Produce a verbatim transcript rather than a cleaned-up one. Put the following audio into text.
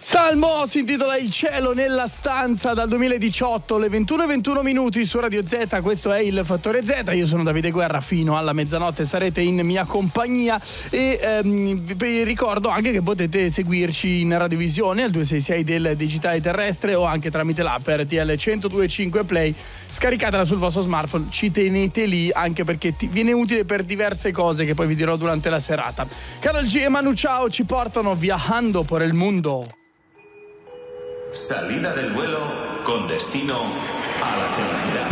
Salmo si intitola Il cielo nella stanza dal duemiladiciotto, le ventuno e ventuno minuti su Radio Z. Questo è il Fattore Z. Io sono Davide Guerra, fino alla mezzanotte sarete in mia compagnia e ehm, vi ricordo anche che potete seguirci in radiovisione al due sei sei del digitale terrestre o anche tramite l'app R T L centodue e cinque Play. Scaricatela sul vostro smartphone, ci tenete lì anche perché ti viene utile per diverse cose che poi vi dirò durante la serata. Karol G e Manu Chao ci portano viajando por el mundo. Salida del vuelo con destino a la felicidad.